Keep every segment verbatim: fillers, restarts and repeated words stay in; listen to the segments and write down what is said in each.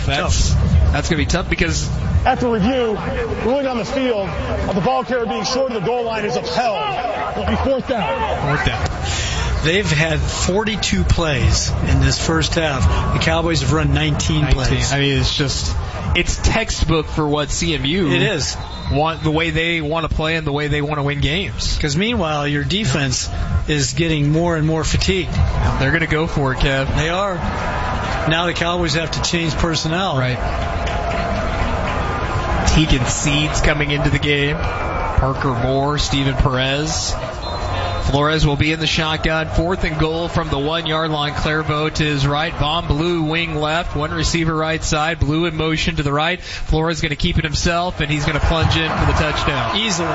tough. That's tough. that's going to be tough because after review, ruling on the field of the ball carrier being short of the goal line is upheld. It'll be fourth down. Fourth down. They've had forty-two plays in this first half. The Cowboys have run nineteen, nineteen plays. I mean, it's just, it's textbook for what C M U It is. want, the way they want to play and the way they want to win games. Because meanwhile, your defense is getting more and more fatigued. They're going to go for it, Kev. They are. Now the Cowboys have to change personnel. Right. Tegan Seeds coming into the game. Parker Moore, Steven Perez. Flores will be in the shotgun. Fourth and goal from the one-yard line. Clairvaux to his right. Von Blue wing left. One receiver right side. Blue in motion to the right. Flores going to keep it himself, and he's going to plunge in for the touchdown. Easily.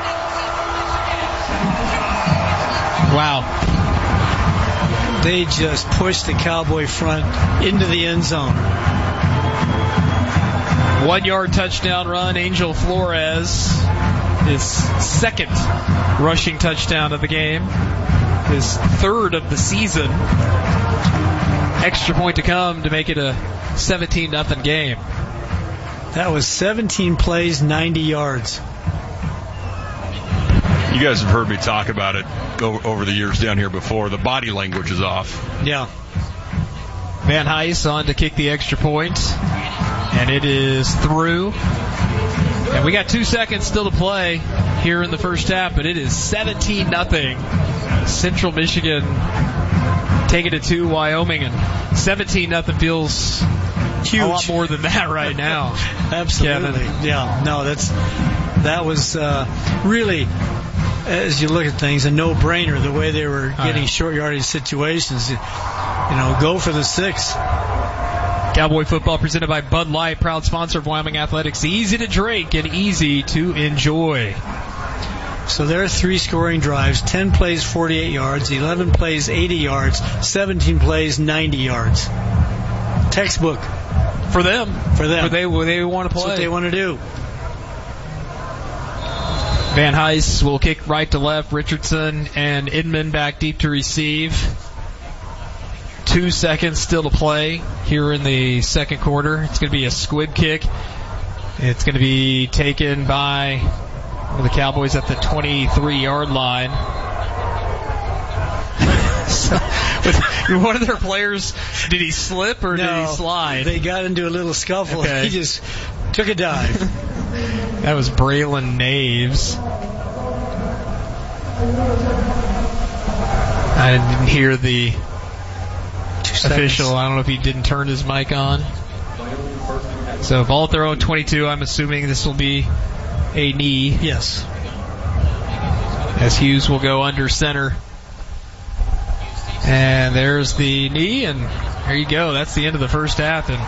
Wow. They just pushed the Cowboy front into the end zone. One-yard touchdown run. Angel Flores. His second rushing touchdown of the game. His third of the season. Extra point to come to make it a seventeen nothing game. That was seventeen plays, ninety yards. You guys have heard me talk about it over the years down here before. The body language is off. Yeah. Van Heis on to kick the extra point. And it is through. And we got two seconds still to play here in the first half, but it is seventeen nothing. Central Michigan taking it to Wyoming, and seventeen nothing feels huge. A lot more than that right now. Absolutely. Kevin. Yeah. No, that's that was uh, really, as you look at things, a no-brainer. The way they were getting right. short yardage situations, you know, go for the six. Cowboy football presented by Bud Light, proud sponsor of Wyoming Athletics. Easy to drink and easy to enjoy. So there are three scoring drives, ten plays, forty-eight yards, eleven plays, eighty yards, seventeen plays, ninety yards. Textbook. For them. For them. For they, they want to play. That's what they want to do. Van Heis will kick right to left. Richardson and Inman back deep to receive. Two seconds still to play here in the second quarter. It's going to be a squib kick. It's going to be taken by the Cowboys at the twenty-three-yard line. So, with one of their players, did he slip or no, did he slide? They got into a little scuffle. Okay. He just took a dive. That was Braylon Naves. I didn't hear the official. I don't know if he didn't turn his mic on. So ball at their own twenty-two. I'm assuming this will be a knee. Yes. As Hughes will go under center. And there's the knee, and there you go. That's the end of the first half. And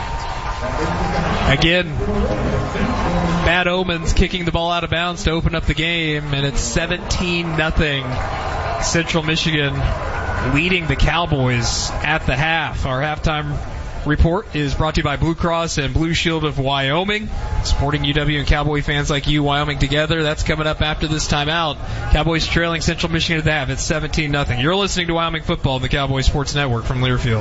again, bad omens, kicking the ball out of bounds to open up the game, and it's seventeen nothing. Central Michigan leading the Cowboys at the half. Our halftime report is brought to you by Blue Cross and Blue Shield of Wyoming, supporting U W and Cowboy fans like you. Wyoming together. That's coming up after this timeout. Cowboys trailing Central Michigan at the half. It's seventeen nothing. You're listening to Wyoming Football on the Cowboy Sports Network from Learfield.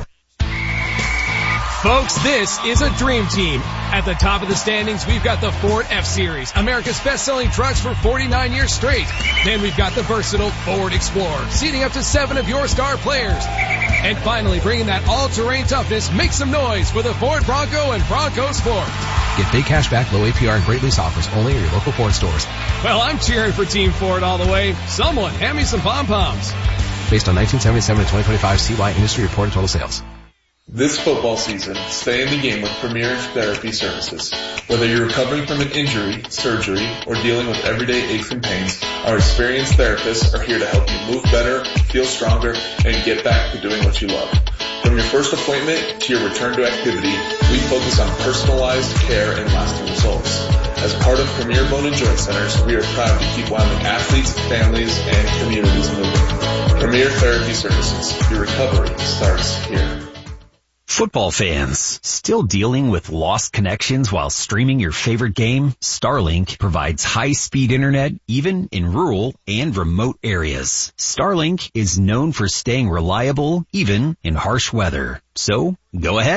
Folks, this is a dream team. At the top of the standings, we've got the Ford F-Series, America's best-selling trucks for forty-nine years straight. Then we've got the versatile Ford Explorer, seating up to seven of your star players. And finally, bringing that all-terrain toughness, make some noise for the Ford Bronco and Bronco Sport. Get big cash back, low A P R, and great lease offers only at your local Ford stores. Well, I'm cheering for Team Ford all the way. Someone hand me some pom-poms. Based on nineteen seventy-seven to twenty twenty-five C Y industry reported total sales. This football season, stay in the game with Premier Therapy Services. Whether you're recovering from an injury, surgery, or dealing with everyday aches and pains, our experienced therapists are here to help you move better, feel stronger, and get back to doing what you love. From your first appointment to your return to activity, we focus on personalized care and lasting results. As part of Premier Bone and Joint Centers, we are proud to keep Wyoming athletes, families, and communities moving. Premier Therapy Services. Your recovery starts here. Football fans, still dealing with lost connections while streaming your favorite game? Starlink provides high-speed internet even in rural and remote areas. Starlink is known for staying reliable even in harsh weather. So, go ahead.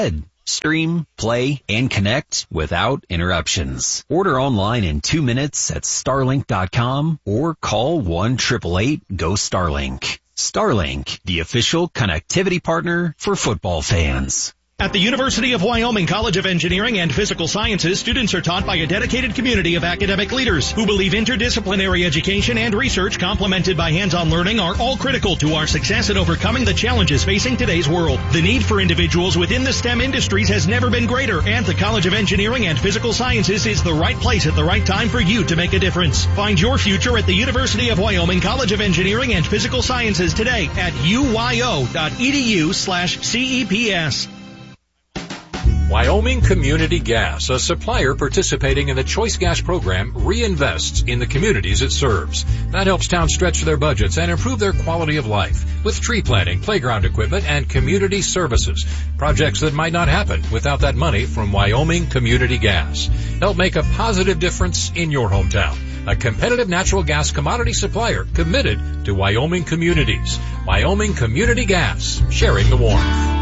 Stream, play, and connect without interruptions. Order online in two minutes at starlink dot com or call one eight eight eight, G O, Starlink. Starlink, the official connectivity partner for football fans. At the University of Wyoming College of Engineering and Physical Sciences, students are taught by a dedicated community of academic leaders who believe interdisciplinary education and research complemented by hands-on learning are all critical to our success in overcoming the challenges facing today's world. The need for individuals within the STEM industries has never been greater, and the College of Engineering and Physical Sciences is the right place at the right time for you to make a difference. Find your future at the University of Wyoming College of Engineering and Physical Sciences today at U Y O dot E D U slash C E P S. Wyoming Community Gas, a supplier participating in the Choice Gas program, reinvests in the communities it serves. That helps towns stretch their budgets and improve their quality of life with tree planting, playground equipment, and community services. Projects that might not happen without that money from Wyoming Community Gas. Help make a positive difference in your hometown. A competitive natural gas commodity supplier committed to Wyoming communities. Wyoming Community Gas, sharing the warmth.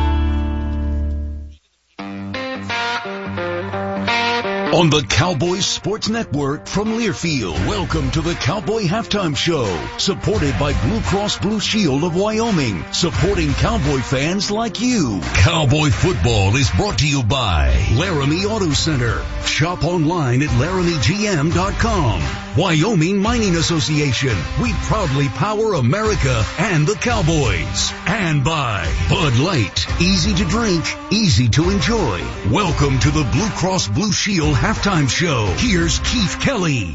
On the Cowboys Sports Network from Learfield, welcome to the Cowboy Halftime Show, supported by Blue Cross Blue Shield of Wyoming, supporting Cowboy fans like you. Cowboy football is brought to you by Laramie Auto Center. Shop online at laramie g m dot com. Wyoming Mining Association. We proudly power America and the Cowboys. And by Bud Light. Easy to drink, easy to enjoy. Welcome to the Blue Cross Blue Shield Halftime Show. Here's Keith Kelly.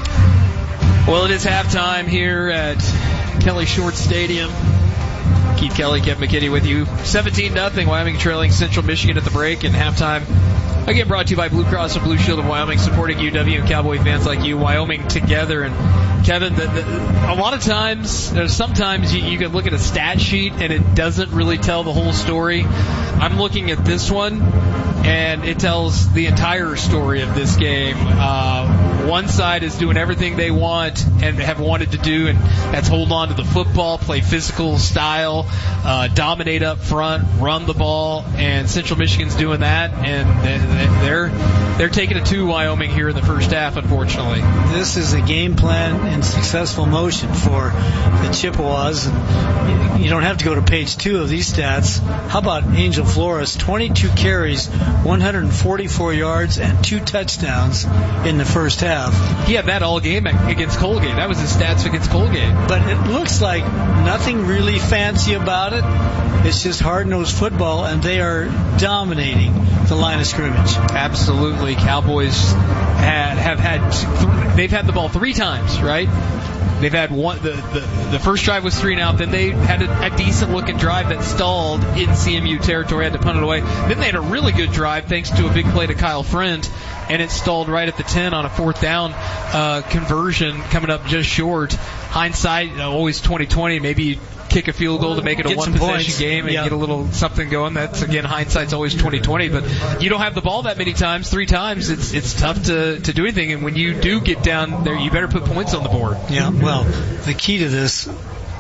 Well, it is halftime here at Kelly Short Stadium. Keith Kelly, Kevin McKinney with you. seventeen nothing, Wyoming trailing Central Michigan at the break, and halftime. Again, brought to you by Blue Cross and Blue Shield of Wyoming, supporting U W and Cowboy fans like you. Wyoming together. And Kevin, the, the, a lot of times, there's sometimes you, you can look at a stat sheet and it doesn't really tell the whole story. I'm looking at this one, and it tells the entire story of this game. Uh, one side is doing everything they want and have wanted to do, and that's hold on to the football, play physical style, uh, dominate up front, run the ball, and Central Michigan's doing that, and they're they're taking it to Wyoming here in the first half, unfortunately. This is a game plan in successful motion for the Chippewas. And you don't have to go to page two of these stats. How about Angel Flores? twenty-two carries, one hundred forty-four yards, and two touchdowns in the first half. He had that all game against Colgate. That was his stats against Colgate. But it looks like nothing really fancy about it. It's just hard-nosed football, and they are dominating the line of scrimmage. Absolutely. Cowboys had, have had th- they've had the ball three times, right? They've had one. The, the, the first drive was three and out. Then they had a, a decent-looking drive that stalled in C M U territory, had to punt it away. Then they had a really good drive thanks to a big play to Kyle Friend, and it stalled right at the ten on a fourth down uh, conversion, coming up just short. Hindsight, you know, always twenty twenty. Maybe kick a field goal to make it a one-possession game and yeah. get a little something going. That's, again, hindsight's always twenty twenty. But you don't have the ball that many times, three times. It's it's tough to, to do anything. And when you do get down there, you better put points on the board. Yeah, well, the key to this,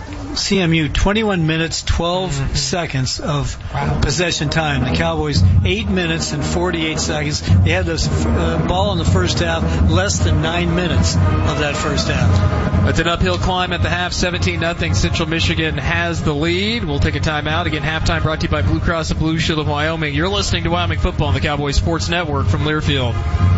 C M U, twenty-one minutes, twelve mm-hmm. seconds of wow. possession time. The Cowboys, eight minutes and forty-eight seconds. They had this uh, ball in the first half, less than nine minutes of that first half. It's an uphill climb at the half, seventeen nothing. Central Michigan has the lead. We'll take a timeout. Again, halftime brought to you by Blue Cross and Blue Shield of Wyoming. You're listening to Wyoming Football on the Cowboys Sports Network from Learfield.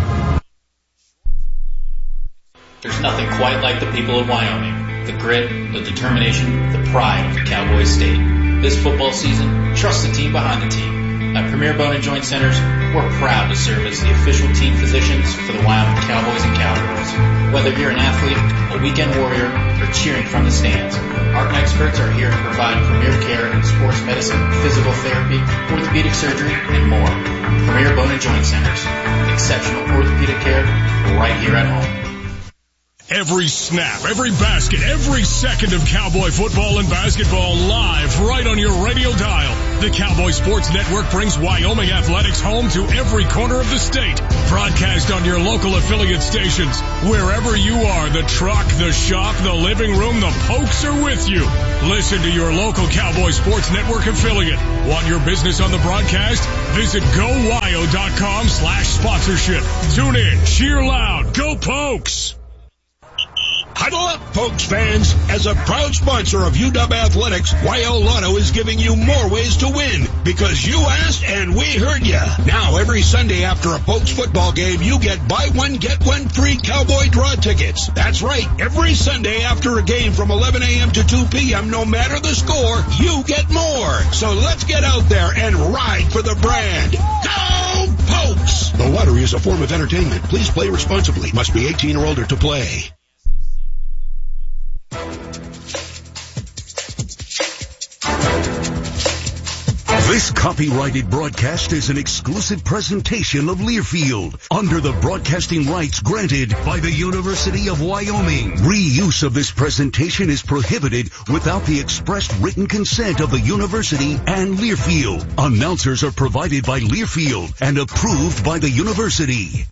There's nothing quite like the people of Wyoming. The grit, the determination, the pride of the Cowboy State. This football season, trust the team behind the team. At Premier Bone and Joint Centers, we're proud to serve as the official team physicians for the Wyoming Cowboys and Cowgirls. Whether you're an athlete, a weekend warrior, or cheering from the stands, our experts are here to provide premier care in sports medicine, physical therapy, orthopedic surgery, and more. Premier Bone and Joint Centers. Exceptional orthopedic care right here at home. Every snap, every basket, every second of Cowboy football and basketball live right on your radio dial. The Cowboy Sports Network brings Wyoming athletics home to every corner of the state. Broadcast on your local affiliate stations. Wherever you are, the truck, the shop, the living room, the Pokes are with you. Listen to your local Cowboy Sports Network affiliate. Want your business on the broadcast? Visit go wyo dot com slash sponsorship. Tune in, cheer loud, go Pokes! Huddle up, Pokes fans. As a proud sponsor of U W Athletics, Y O Lotto is giving you more ways to win because you asked and we heard ya. Now, every Sunday after a Pokes football game, you get buy one, get one free Cowboy draw tickets. That's right. Every Sunday after a game from eleven a.m. to two p.m., no matter the score, you get more. So let's get out there and ride for the brand. Go Pokes! The lottery is a form of entertainment. Please play responsibly. Must be eighteen or older to play. This copyrighted broadcast is an exclusive presentation of Learfield under the broadcasting rights granted by the University of Wyoming. Reuse of this presentation is prohibited without the expressed written consent of the university and Learfield. Announcers are provided by Learfield and approved by the university.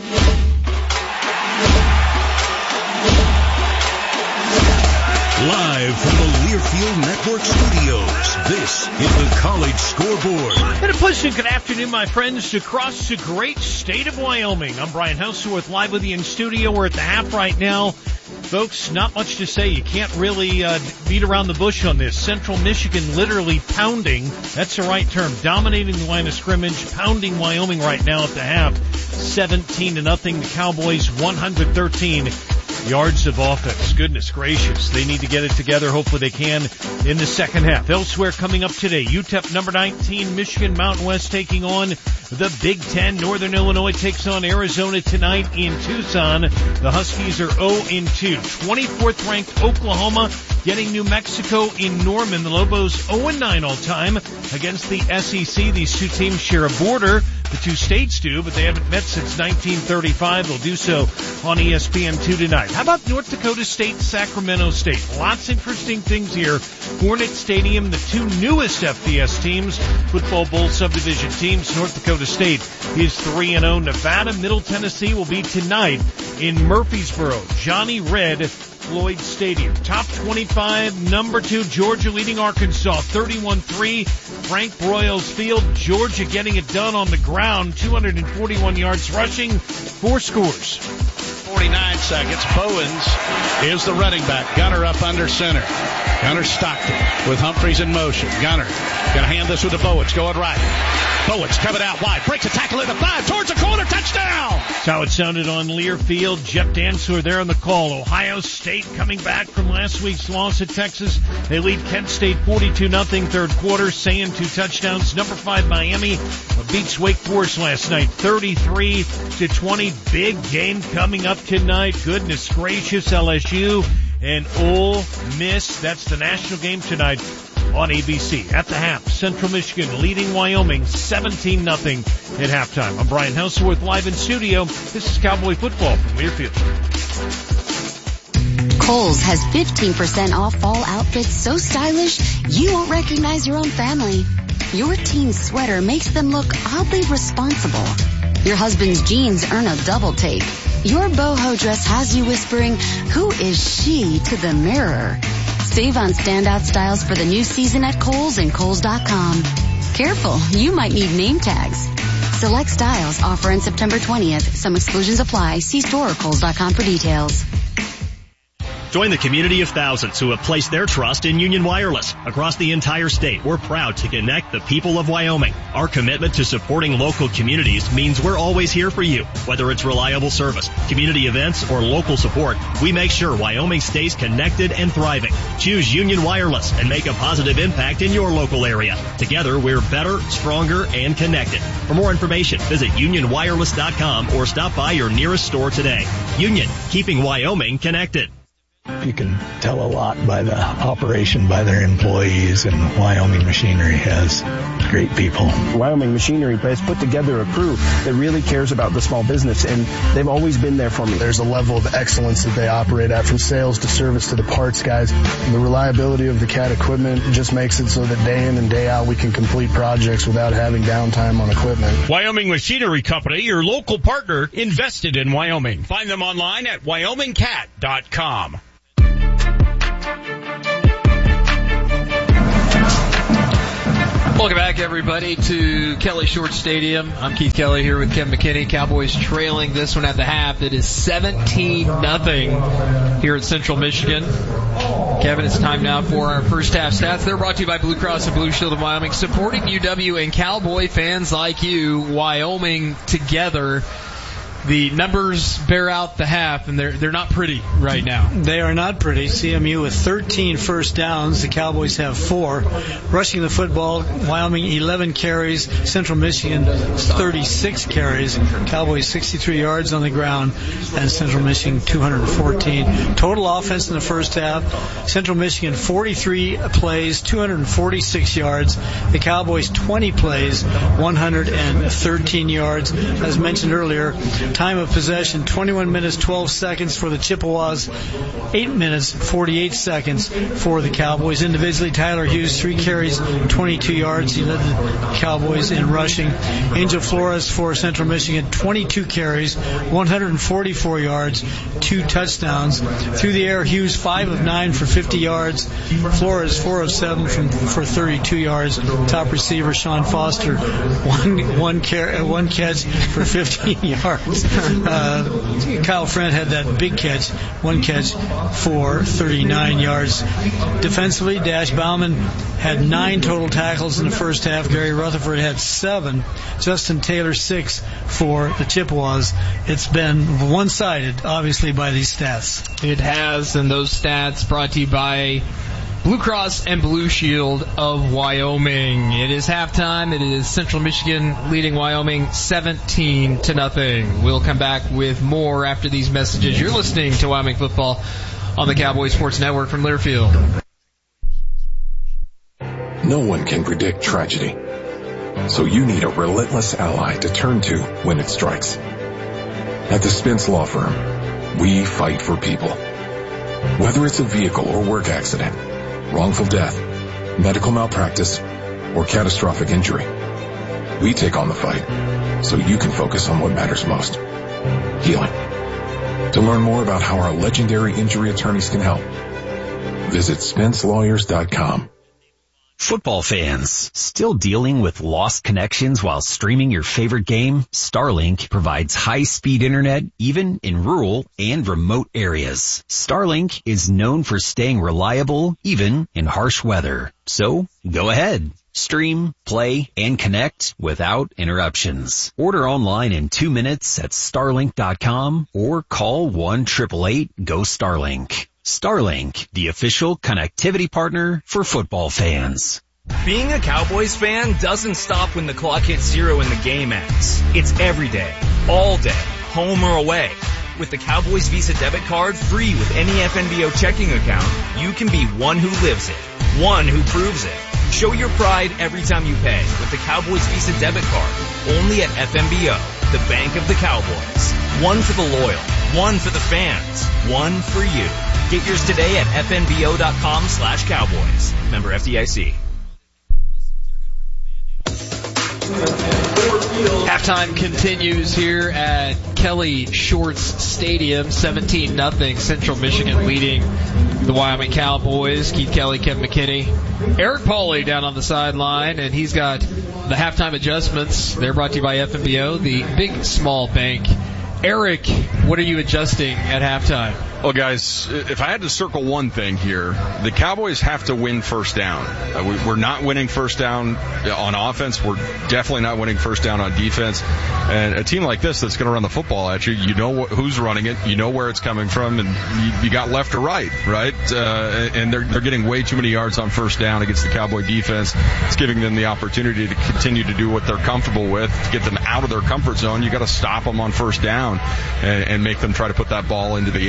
Live from the Learfield Network Studios, this is the College Scoreboard. And a pleasant good afternoon, my friends, across the great state of Wyoming. I'm Brian Houseworth, live with you in studio. We're at the half right now. Folks, not much to say. You can't really uh, beat around the bush on this. Central Michigan literally pounding, that's the right term, dominating the line of scrimmage, pounding Wyoming right now at the half. seventeen to nothing. The Cowboys, one hundred thirteen yards of offense. Goodness gracious. They need to get it together. Hopefully they can in the second half. Elsewhere coming up today, U T E P number nineteen, Michigan Mountain West taking on the Big Ten. Northern Illinois takes on Arizona tonight in Tucson. The Huskies are oh and two. twenty-fourth ranked Oklahoma getting New Mexico in Norman. The Lobos oh and nine all time against the S E C. These two teams share a border. The two states do, but they haven't met since nineteen thirty-five. They'll do so on E S P N two tonight. How about North Dakota State, Sacramento State? Lots of interesting things here. Hornet Stadium, the two newest F B S teams, Football Bowl subdivision teams. North Dakota State is three and oh. Nevada, Middle Tennessee will be tonight in Murfreesboro. Johnny Red Floyd Stadium. Top twenty-five, number two, Georgia leading Arkansas, thirty-one three. Frank Broyles Field, Georgia getting it done on the ground, two hundred forty-one yards rushing, four scores. forty-nine seconds. Bowens is the running back. Gunner up under center. Gunner Stockton with Humphreys in motion. Gunner going to hand this with the Bowens going right. Bowens coming out wide. Breaks a tackle in the five. Towards the corner. Touchdown. That's how it sounded on Learfield. Jeff Dantzler there on the call. Ohio State coming back from last week's loss at Texas. They lead Kent State forty-two nothing third quarter. Saying two touchdowns. Number five Miami beats Wake Forest last night thirty-three to twenty. Big game coming up tonight. Goodness gracious. L S U and Ole Miss. That's the national game tonight on A B C. At the half, Central Michigan leading Wyoming seventeen nothing at halftime. I'm Brian Houseworth, live in studio. This is Cowboy Football from Learfield. Kohl's has fifteen percent off fall outfits so stylish you won't recognize your own family. Your teen's sweater makes them look oddly responsible. Your husband's jeans earn a double take. Your boho dress has you whispering, "Who is she?" to the mirror. Save on standout styles for the new season at Kohl's and Kohl's dot com. Careful, you might need name tags. Select styles offer in September twentieth. Some exclusions apply. See store or Kohl's dot com for details. Join the community of thousands who have placed their trust in Union Wireless. Across the entire state, we're proud to connect the people of Wyoming. Our commitment to supporting local communities means we're always here for you. Whether it's reliable service, community events, or local support, we make sure Wyoming stays connected and thriving. Choose Union Wireless and make a positive impact in your local area. Together, we're better, stronger, and connected. For more information, visit union wireless dot com or stop by your nearest store today. Union, keeping Wyoming connected. You can tell a lot by the operation by their employees, and Wyoming Machinery has great people. Wyoming Machinery has put together a crew that really cares about the small business, and they've always been there for me. There's a level of excellence that they operate at, from sales to service to the parts guys. The reliability of the Cat equipment just makes it so that day in and day out we can complete projects without having downtime on equipment. Wyoming Machinery Company, your local partner, invested in Wyoming. Find them online at wyoming cat dot com. Welcome back, everybody, to Kelly Short Stadium. I'm Keith Kelly here with Kevin McKinney. Cowboys trailing this one at the half. It is seventeen nothing here at Central Michigan. Kevin, it's time now for our first half stats. They're brought to you by Blue Cross and Blue Shield of Wyoming, supporting U W and Cowboy fans like you. Wyoming together. The numbers bear out the half, and they're they're not pretty right now. They are not pretty. C M U with thirteen first downs. The Cowboys have four. Rushing the football, Wyoming eleven carries. Central Michigan thirty-six carries. Cowboys sixty-three yards on the ground, and Central Michigan two hundred fourteen. Total offense in the first half, Central Michigan forty-three plays, two hundred forty-six yards. The Cowboys twenty plays, one hundred thirteen yards. As mentioned earlier, time of possession, twenty-one minutes, twelve seconds for the Chippewas, eight minutes, forty-eight seconds for the Cowboys. Individually, Tyler Hughes, three carries, twenty-two yards. He led the Cowboys in rushing. Angel Flores for Central Michigan, twenty-two carries, one hundred forty-four yards, two touchdowns. Through the air, Hughes, five of nine for fifty yards. Flores, four of seven from, for thirty-two yards. Top receiver, Sean Foster, one, one, car, one catch for fifteen yards. Uh, Kyle Friend had that big catch, one catch for thirty-nine yards. Defensively, Dash Bauman had nine total tackles in the first half. Gary Rutherford had seven. Justin Taylor, six for the Chippewas. It's been one-sided, obviously, by these stats. It has, and those stats brought to you by Blue Cross and Blue Shield of Wyoming. It is halftime. It is Central Michigan leading Wyoming seventeen to nothing. We'll come back with more after these messages. You're listening to Wyoming Football on the Cowboy Sports Network from Learfield. No one can predict tragedy, so you need a relentless ally to turn to when it strikes. At the Spence Law Firm, we fight for people. Whether it's a vehicle or work accident, wrongful death, medical malpractice, or catastrophic injury, we take on the fight so you can focus on what matters most: healing. To learn more about how our legendary injury attorneys can help, visit spence lawyers dot com. Football fans, still dealing with lost connections while streaming your favorite game? Starlink provides high-speed internet even in rural and remote areas. Starlink is known for staying reliable even in harsh weather. So, go ahead. Stream, play, and connect without interruptions. Order online in two minutes at starlink dot com or call one eight eight eight, G O, Starlink. Starlink, the official connectivity partner for football fans. Being a Cowboys fan doesn't stop when the clock hits zero and the game ends. It's every day, all day, home or away. With the Cowboys Visa debit card, free with any F N B O checking account, you can be one who lives it, one who proves it. Show your pride every time you pay with the Cowboys Visa debit card, only at F N B O, the bank of the Cowboys. One for the loyal, one for the fans, one for you. Get yours today at F N B O dot com slash Cowboys. Member F D I C. Halftime continues here at Kelly Shorts Stadium, seventeen nothing. Central Michigan leading the Wyoming Cowboys. Keith Kelly, Kevin McKinney, Eric Pauly down on the sideline, and he's got the halftime adjustments. They're brought to you by F N B O, the big small bank. Eric, what are you adjusting at halftime? Well, guys, if I had to circle one thing here, the Cowboys have to win first down. Uh, we, we're not winning first down on offense. We're definitely not winning first down on defense. And a team like this that's going to run the football at you, you know wh- who's running it, you know where it's coming from, and you, you got left or right, right? Uh, and they're, they're getting way too many yards on first down against the Cowboy defense. It's giving them the opportunity to continue to do what they're comfortable with, to get them out of their comfort zone. You got to stop them on first down and, and make them try to put that ball into the air. And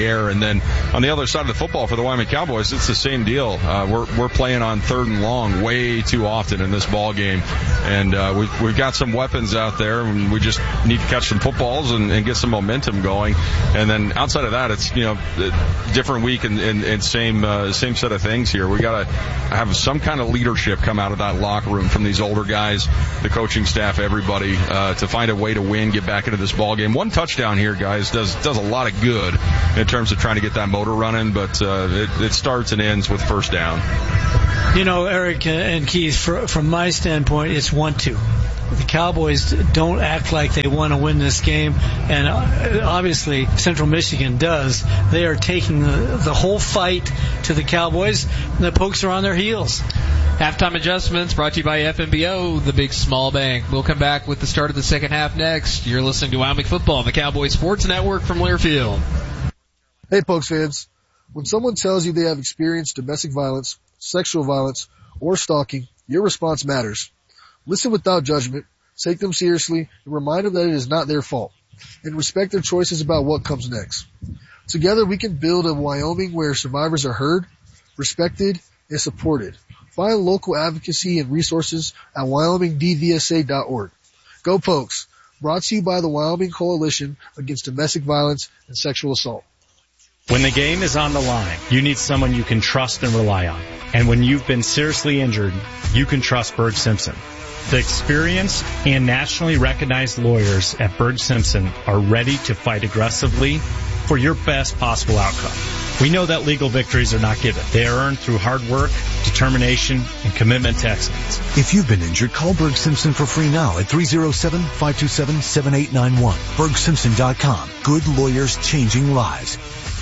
then on the other side of the football for the Wyoming Cowboys, it's the same deal. Uh, we're we're playing on third and long way too often in this ball game, and uh, we've we've got some weapons out there, and we just need to catch some footballs and, and get some momentum going. And then outside of that, it's, you know, a different week and, and, and same uh, same set of things here. We got to have some kind of leadership come out of that locker room from these older guys, the coaching staff, everybody, uh, to find a way to win, get back into this ball game. One touchdown here, guys, does does a lot of good in terms of trying to get that motor running, but uh, it, it starts and ends with first down. You know, Eric and Keith, for, from my standpoint, it's one two. The Cowboys don't act like they want to win this game, and obviously Central Michigan does. They are taking the, the whole fight to the Cowboys, and the Pokes are on their heels. Halftime adjustments brought to you by F N B O, the big small bank. We'll come back with the start of the second half next. You're listening to Wyoming Football on the Cowboys Sports Network from Learfield. Hey, Pokes fans. When someone tells you they have experienced domestic violence, sexual violence, or stalking, your response matters. Listen without judgment, take them seriously, and remind them that it is not their fault, and respect their choices about what comes next. Together we can build a Wyoming where survivors are heard, respected, and supported. Find local advocacy and resources at wyoming d v s a dot org. Go Pokes! Brought to you by the Wyoming Coalition Against Domestic Violence and Sexual Assault. When the game is on the line, you need someone you can trust and rely on. And when you've been seriously injured, you can trust Berg Simpson. The experienced and nationally recognized lawyers at Berg Simpson are ready to fight aggressively for your best possible outcome. We know that legal victories are not given. They are earned through hard work, determination, and commitment to excellence. If you've been injured, call Berg Simpson for free now at three oh seven, five two seven, seven eight nine one. berg simpson dot com. Good lawyers changing lives.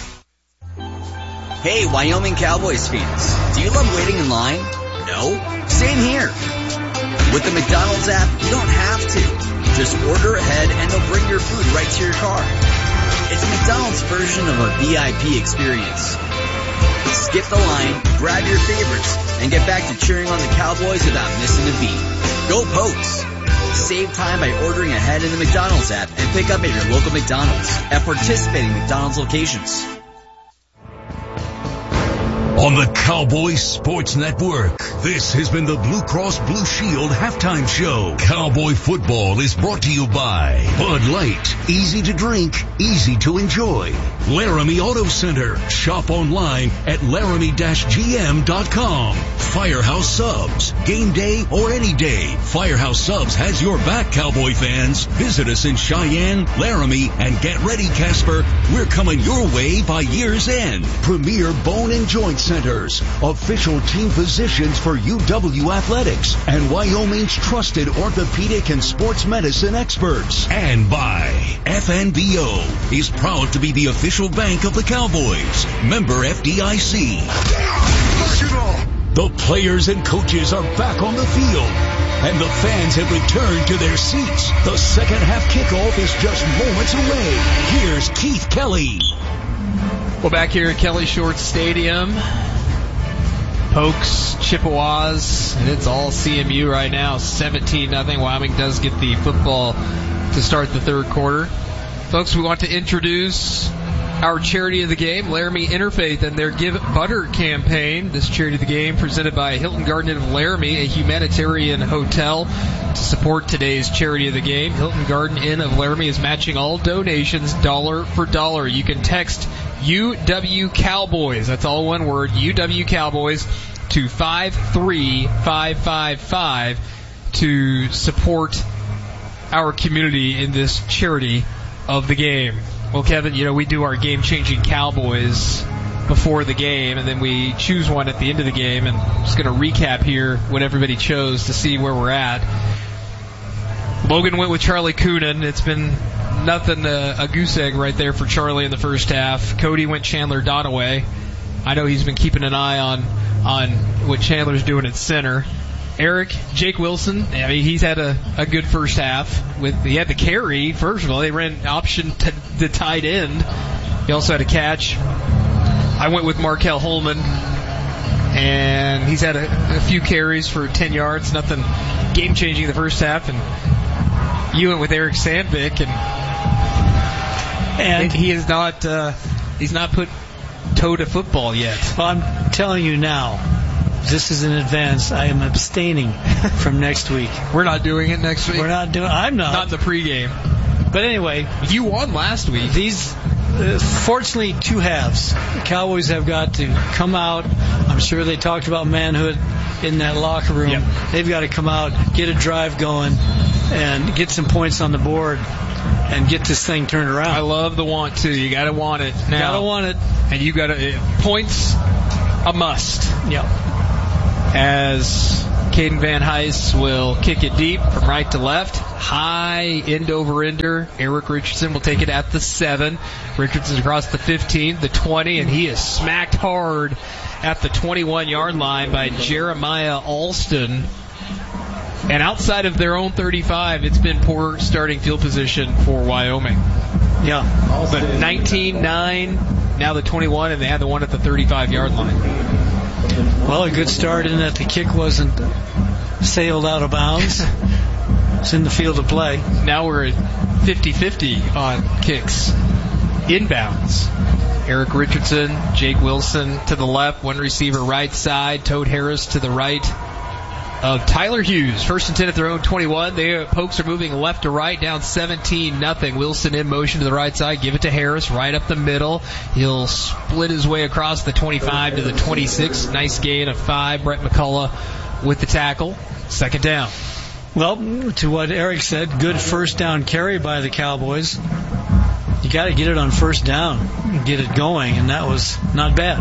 Hey, Wyoming Cowboys fans. Do you love waiting in line? No? Same here. With the McDonald's app, you don't have to. Just order ahead and they'll bring your food right to your car. It's McDonald's version of a V I P experience. Skip the line, grab your favorites, and get back to cheering on the Cowboys without missing a beat. Go Pokes! Save time by ordering ahead in the McDonald's app and pick up at your local McDonald's at participating McDonald's locations. On the Cowboys Sports Network, this has been the Blue Cross Blue Shield Halftime Show. Cowboy football is brought to you by Bud Light. Easy to drink, easy to enjoy. Laramie Auto Center. Shop online at laramie dash g m dot com. Firehouse Subs. Game day or any day, Firehouse Subs has your back, Cowboy fans. Visit us in Cheyenne, Laramie, and get ready, Casper. We're coming your way by year's end. Premier Bone and Joint Centers, official team physicians for U W Athletics, and Wyoming's trusted orthopedic and sports medicine experts. And by F N B O is proud to be the official bank of the Cowboys. Member F D I C. The players and coaches are back on the field, and the fans have returned to their seats. The second half kickoff is just moments away. Here's Keith Kelly. We're back here at Kelly Short Stadium. Pokes, Chippewas, and it's all C M U right now, seventeen nothing. Wyoming does get the football to start the third quarter. Folks, we want to introduce our charity of the game, Laramie Interfaith, and their Give Butter campaign. This charity of the game presented by Hilton Garden Inn of Laramie, a humanitarian hotel, to support today's charity of the game. Hilton Garden Inn of Laramie is matching all donations dollar for dollar. You can text U W Cowboys, that's all one word, U W Cowboys, to five three five five five to support our community in this charity of the game. Well, Kevin, you know, we do our game-changing Cowboys before the game, and then we choose one at the end of the game, and I'm just going to recap here what everybody chose to see where we're at. Logan went with Charlie Coonan. It's been nothing, uh, a goose egg right there for Charlie in the first half. Cody went Chandler Donaway. I know he's been keeping an eye on, on what Chandler's doing at center. Eric, Jake Wilson, I mean, he's had a, a good first half. With He had the carry, first of all. They ran option to the tight end. He also had a catch. I went with Markel Holman, and he's had a, a few carries for ten yards, nothing game-changing the first half. And you went with Eric Sandvik, and, and he is not uh, he's not put toed a football yet. Well, I'm telling you now, this is in advance. I am abstaining from next week. We're not doing it next week. We're not doing. I'm not. Not in the pregame. But anyway, you won last week. These, uh, fortunately, two halves. The Cowboys have got to come out. I'm sure they talked about manhood in that locker room. Yep. They've got to come out, get a drive going, and get some points on the board, and get this thing turned around. I love the want to. You got to want it now. Got to want it, and you got to points. A must. Yep. As Caden Van Heist will kick it deep from right to left. High end over ender. Eric Richardson will take it at the seven. Richardson's across the fifteen, the twenty, and he is smacked hard at the twenty-one-yard line by Jeremiah Alston. And outside of their own thirty-five, it's been poor starting field position for Wyoming. Yeah. But nineteen nine, now the twenty-one, and they had the one at the thirty-five-yard line. Well, a good start in that the kick wasn't sailed out of bounds. It's in the field of play. Now we're at fifty-fifty on kicks. Inbounds. Eric Richardson, Jake Wilson to the left, one receiver right side, Toad Harris to the right of Tyler Hughes. First and ten at their own twenty-one. The Pokes are moving left to right, down seventeen nothing. Wilson in motion to the right side. Give it to Harris right up the middle. He'll split his way across the twenty-five to the twenty-six. Nice gain of five. Brett McCullough with the tackle. Second down. Well, to what Eric said, good first down carry by the Cowboys. You got to get it on first down and get it going, and that was not bad.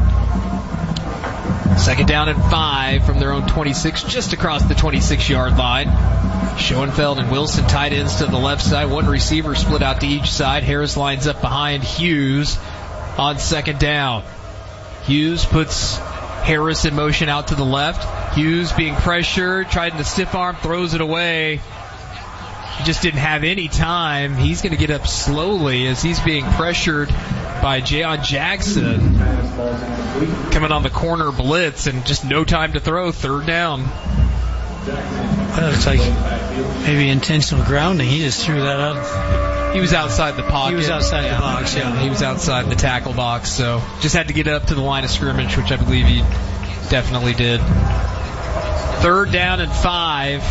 Second down and five from their own twenty-six, just across the twenty-six-yard line. Schoenfeld and Wilson tight ends to the left side. One receiver split out to each side. Harris lines up behind Hughes on second down. Hughes puts Harris in motion out to the left. Hughes being pressured, tried to stiff arm, throws it away. He just didn't have any time. He's going to get up slowly as he's being pressured by Jayon Jackson. Coming on the corner blitz and just no time to throw. Third down. Well, it's like maybe intentional grounding. He just threw that out. He was outside the pocket. He was outside yeah. the box, yeah. He was outside the tackle box, so just had to get up to the line of scrimmage, which I believe he definitely did. Third down and five.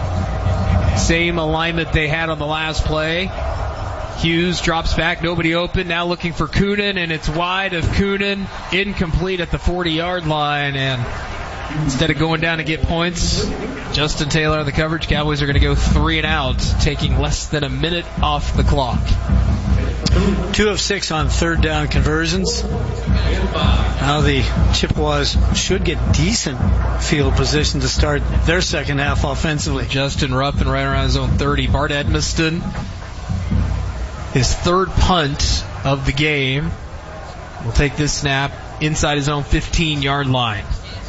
Same alignment they had on the last play. Hughes drops back, nobody open, now looking for Coonan, and it's wide of Coonan, incomplete at the forty-yard line, and instead of going down to get points, Justin Taylor on the coverage. Cowboys are going to go three and out, taking less than a minute off the clock. Two of six on third down conversions. Now the Chippewas should get decent field position to start their second half offensively. Justin Ruffin right around his own thirty. Bart Edmiston, his third punt of the game, will take this snap inside his own fifteen-yard line.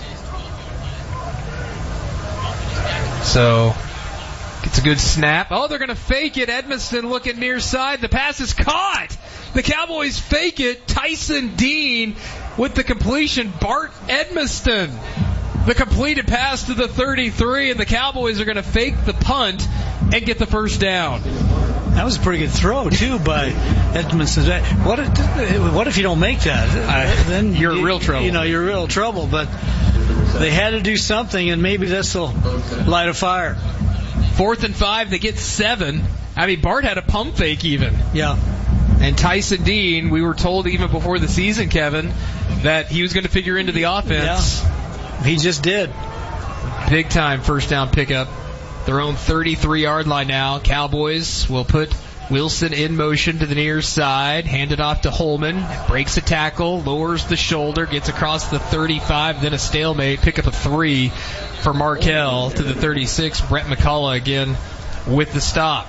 So, it's a good snap. Oh, they're going to fake it. Edmiston looking near side. The pass is caught. The Cowboys fake it. Tyson Dean with the completion. Bart Edmiston. The completed pass to the thirty-three, and the Cowboys are going to fake the punt and get the first down. That was a pretty good throw, too, by Edmiston. What if, what if you don't make that? I, then you're in you, real trouble. You know, you're in real trouble, but they had to do something, and maybe this will light a fire. Fourth and five, they get seven. I mean, Bart had a pump fake even. Yeah. And Tyson Dean, we were told even before the season, Kevin, that he was going to figure into the offense. Yeah. He just did. Big time first down pickup. Their own thirty-three-yard line now. Cowboys will put Wilson in motion to the near side. Hand it off to Holman. Breaks a tackle. Lowers the shoulder. Gets across the thirty-five. Then a stalemate. Pick up a three for Markel to the thirty-six. Brett McCullough again with the stop.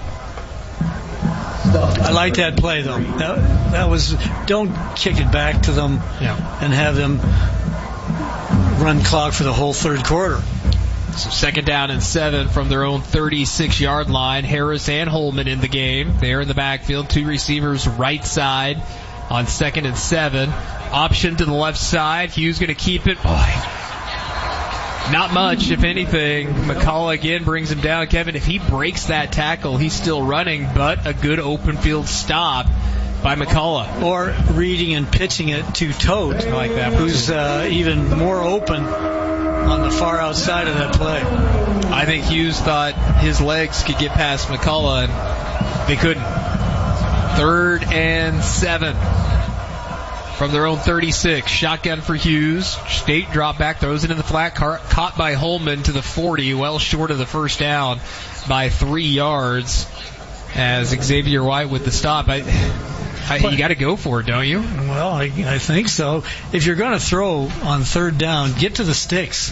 I like that play, though. That, that was, don't kick it back to them yeah. and have them run clock for the whole third quarter. So second down and seven from their own thirty-six-yard line. Harris and Holman in the game. They're in the backfield. Two receivers right side on second and seven. Option to the left side. Hughes going to keep it. Boy, not much, if anything. McCullough again brings him down. Kevin, if he breaks that tackle, he's still running, but a good open field stop by McCullough. Or reading and pitching it to Tote, I like that one, who's uh, even more open on the far outside of that play. I think Hughes thought his legs could get past McCullough, and they couldn't. Third and seven from their own thirty-six. Shotgun for Hughes. State drop back, throws it in the flat, caught by Holman to the forty, well short of the first down by three yards. As Xavier White with the stop. I, I, you got to go for it, don't you? Well, I, I think so. If you're going to throw on third down, get to the sticks.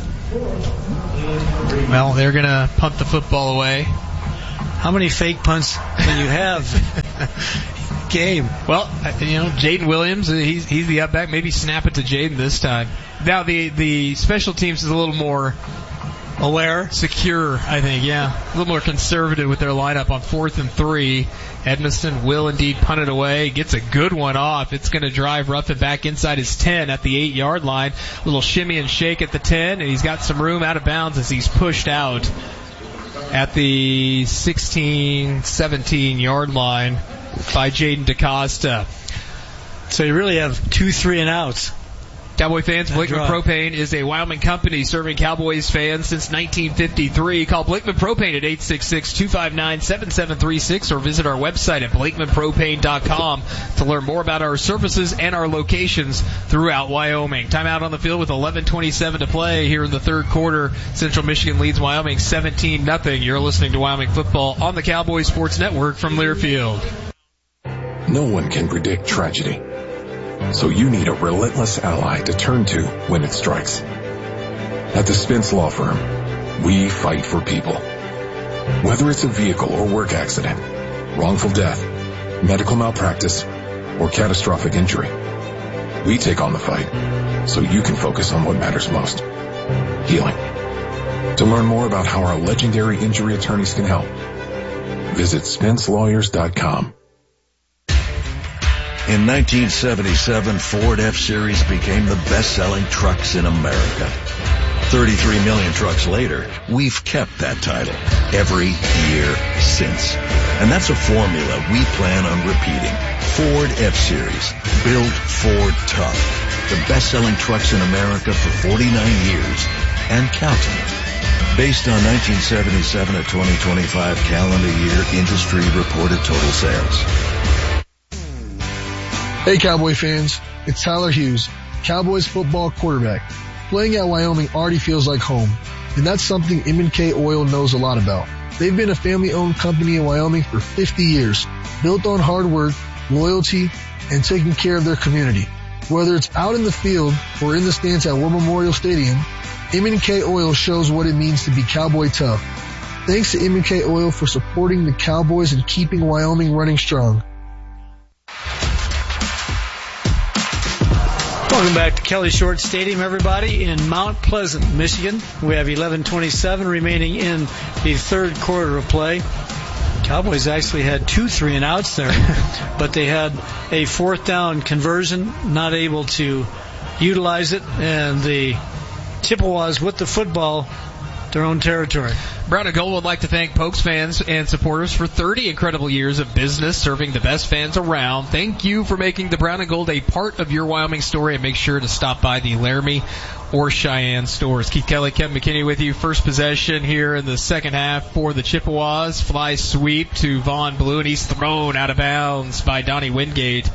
Well, they're going to punt the football away. How many fake punts can you have? Game. Well, you know, Jaden Williams, he's he's the up back. Maybe snap it to Jaden this time. Now the the special teams is a little more aware, secure, I think, yeah. A little more conservative with their lineup on fourth and three. Edmiston will indeed punt it away. Gets a good one off. It's going to drive Ruffin back inside his ten at the eight-yard line. A little shimmy and shake at the ten, and he's got some room out of bounds as he's pushed out at the sixteen, seventeen-yard line by Jaden DaCosta. So you really have two three and outs. Cowboy fans, Blickman Propane is a Wyoming company serving Cowboys fans since nineteen fifty-three. Call Blickman Propane at eight six six, two five nine, seven seven three six or visit our website at blakeman propane dot com to learn more about our services and our locations throughout Wyoming. Timeout on the field with eleven twenty-seven to play here in the third quarter. Central Michigan leads Wyoming seventeen nothing. You're listening to Wyoming football on the Cowboys Sports Network from Learfield. No one can predict tragedy. So you need a relentless ally to turn to when it strikes. At the Spence Law Firm, we fight for people. Whether it's a vehicle or work accident, wrongful death, medical malpractice, or catastrophic injury, we take on the fight so you can focus on what matters most. Healing. To learn more about how our legendary injury attorneys can help, visit spence lawyers dot com. In nineteen seventy-seven, Ford F-Series became the best-selling trucks in America. thirty-three million trucks later, we've kept that title every year since. And that's a formula we plan on repeating. Ford F-Series. Built Ford tough. The best-selling trucks in America for forty-nine years and counting. Based on nineteen seventy-seven to twenty twenty-five calendar year industry reported total sales. Hey Cowboy fans, it's Tyler Hughes, Cowboys football quarterback. Playing at Wyoming already feels like home, and that's something M and K Oil knows a lot about. They've been a family-owned company in Wyoming for fifty years, built on hard work, loyalty, and taking care of their community. Whether it's out in the field or in the stands at War Memorial Stadium, M and K Oil shows what it means to be Cowboy tough. Thanks to M and K Oil for supporting the Cowboys and keeping Wyoming running strong. Welcome back to Kelly Short Stadium, everybody, in Mount Pleasant, Michigan. We have eleven twenty-seven remaining in the third quarter of play. Cowboys actually had two three and outs there, but they had a fourth down conversion, not able to utilize it, and the Chippewas with the football, their own territory. Brown and Gold would like to thank Pokes fans and supporters for thirty incredible years of business serving the best fans around. Thank you for making the Brown and Gold a part of your Wyoming story, and make sure to stop by the Laramie or Cheyenne stores. Keith Kelly, Kevin McKinney with you. First possession here in the second half for the Chippewas. Fly sweep to Vaughn Blue, and he's thrown out of bounds by Donnie Wingate.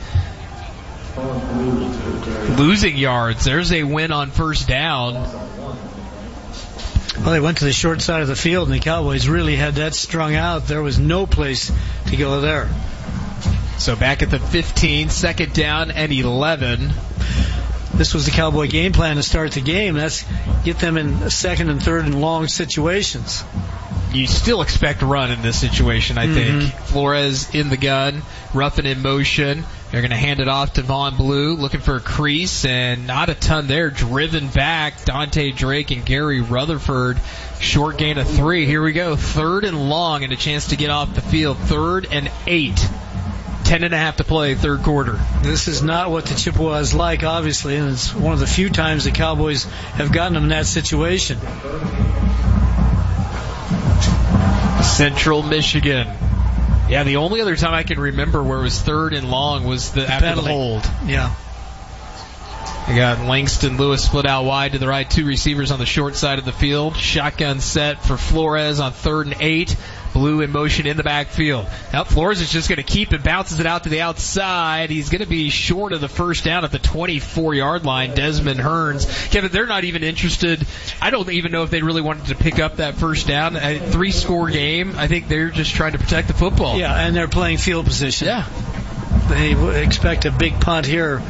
Losing yards. There's a win on first down. Well, they went to the short side of the field, and the Cowboys really had that strung out. There was no place to go there. So back at the fifteen, second down and eleven. This was the Cowboy game plan to start the game. That's get them in second and third and long situations. You still expect a run in this situation, I think. Mm-hmm. Flores in the gun, Ruffin in motion. They're going to hand it off to Vaughn Blue, looking for a crease, and not a ton there. Driven back, Dante Drake and Gary Rutherford. Short gain of three. Here we go. Third and long, and a chance to get off the field. Third and eight. Ten and a half to play, third quarter. This is not what the Chippewas like, obviously, and it's one of the few times the Cowboys have gotten them in that situation. Central Michigan Yeah, the only other time I can remember where it was third and long was the, the after penalty. the hold. Yeah. I got Langston Lewis split out wide to the right, two receivers on the short side of the field. Shotgun set for Flores on third and eight. Blue in motion in the backfield. Now Flores is just going to keep it, bounces it out to the outside. He's going to be short of the first down at the twenty-four-yard line. Desmond Hearns. Kevin, they're not even interested. I don't even know if they really wanted to pick up that first down. A three-score game. I think they're just trying to protect the football. Yeah, and they're playing field position. Yeah. They expect a big punt here.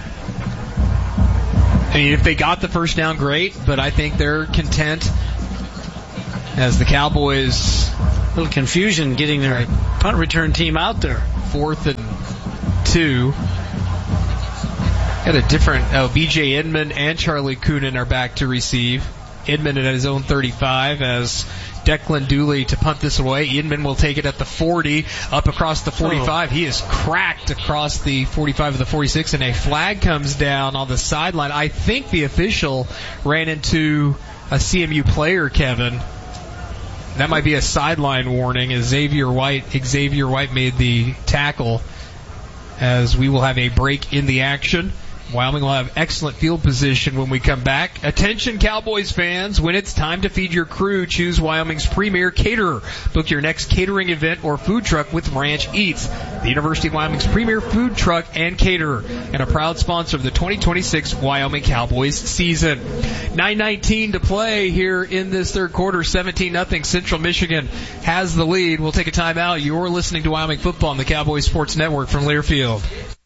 I mean, if they got the first down, great, but I think they're content as the Cowboys... A little confusion getting their punt return team out there. Fourth and two. Got a different... Oh, B J Inman and Charlie Coonan are back to receive. Inman at his own thirty-five as Declan Dooley to punt this away. Inman will take it at the forty, up across the forty-five. Oh. He is cracked across the forty-five of the forty-six, and a flag comes down on the sideline. I think the official ran into a C M U player, Kevin. That might be a sideline warning as Xavier White, Xavier White made the tackle as we will have a break in the action. Wyoming will have excellent field position when we come back. Attention Cowboys fans, when it's time to feed your crew, choose Wyoming's premier caterer. Book your next catering event or food truck with Ranch Eats, the University of Wyoming's premier food truck and caterer, and a proud sponsor of the twenty twenty-six Wyoming Cowboys season. nine nineteen to play here in this third quarter, seventeen nothing. Central Michigan has the lead. We'll take a timeout. You're listening to Wyoming Football on the Cowboys Sports Network from Learfield.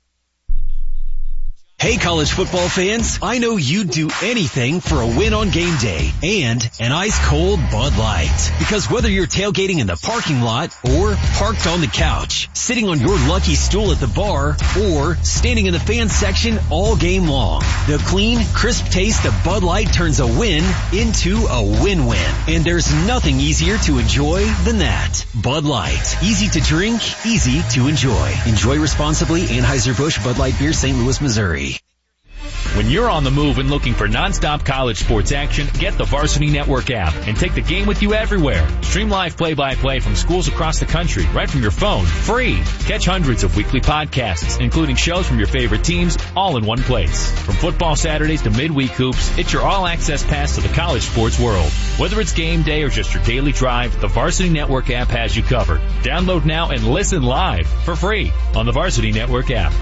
Hey college football fans, I know you'd do anything for a win on game day and an ice-cold Bud Light. Because whether you're tailgating in the parking lot or parked on the couch, sitting on your lucky stool at the bar, or standing in the fan section all game long, the clean, crisp taste of Bud Light turns a win into a win-win. And there's nothing easier to enjoy than that. Bud Light. Easy to drink, easy to enjoy. Enjoy responsibly. Anheuser-Busch Bud Light Beer, Saint Louis, Missouri. When you're on the move and looking for nonstop college sports action, get the Varsity Network app and take the game with you everywhere. Stream live play-by-play from schools across the country right from your phone, free. Catch hundreds of weekly podcasts, including shows from your favorite teams, all in one place. From football Saturdays to midweek hoops, it's your all-access pass to the college sports world. Whether it's game day or just your daily drive, the Varsity Network app has you covered. Download now and listen live for free on the Varsity Network app.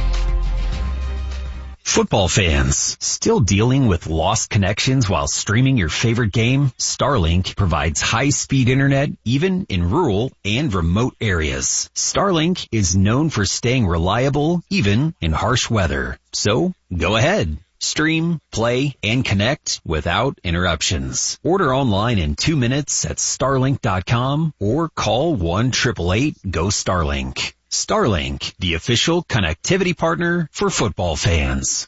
Football fans, still dealing with lost connections while streaming your favorite game? Starlink provides high-speed internet even in rural and remote areas. Starlink is known for staying reliable even in harsh weather. So, go ahead. Stream, play, and connect without interruptions. Order online in two minutes at starlink dot com or call one eight eight eight, G O, Starlink. Starlink, the official connectivity partner for football fans.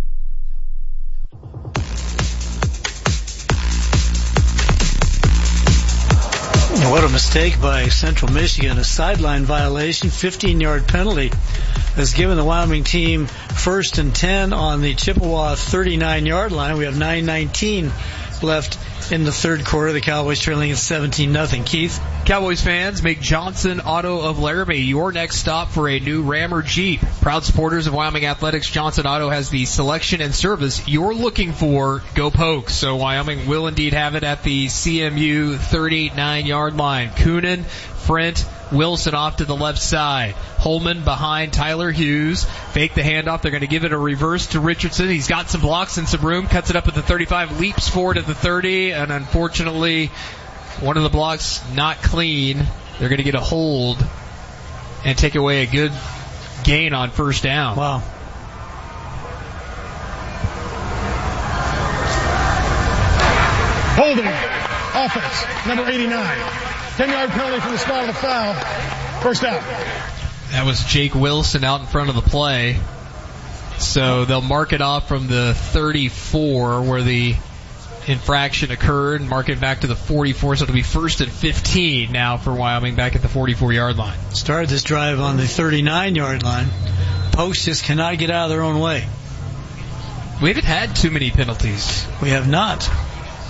What a mistake by Central Michigan. A sideline violation, fifteen-yard penalty has given the Wyoming team first and ten on the Chippewa thirty-nine-yard line. We have nine nineteen left in the third quarter. The Cowboys trailing at seventeen nothing. Keith? Cowboys fans, make Johnson Auto of Laramie your next stop for a new Ram or Jeep. Proud supporters of Wyoming Athletics, Johnson Auto has the selection and service you're looking for. Go Pokes. So Wyoming will indeed have it at the C M U thirty-nine-yard line. Coonan, Frent, Wilson off to the left side. Holman behind Tyler Hughes. Fake the handoff. They're going to give it a reverse to Richardson. He's got some blocks and some room. Cuts it up at the thirty-five. Leaps forward at the thirty. And unfortunately, one of the blocks not clean. They're going to get a hold and take away a good gain on first down. Wow. Holding. Offense. Number eighty-nine. ten-yard penalty from the spot of the foul. First down. That was Jake Wilson out in front of the play. So they'll mark it off from the thirty-four where the infraction occurred and mark it back to the forty-four. So it'll be first and fifteen now for Wyoming back at the forty-four-yard line. Started this drive on the thirty-nine-yard line. Posts just cannot get out of their own way. We haven't had too many penalties. We have not.